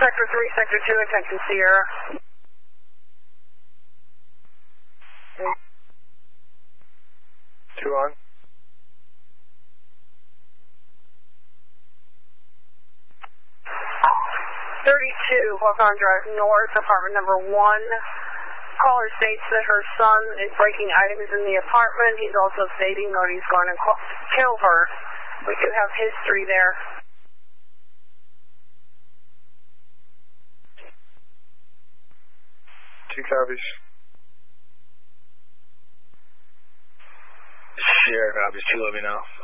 Sector 3, Sector 2, attention Sierra. Two on. 32, Hawthorne Drive North, apartment number 1. Caller states that her son is breaking items in the apartment. He's also stating that he's going to kill her. We do have history there. Two copies. Sierra copies, 2, let me know.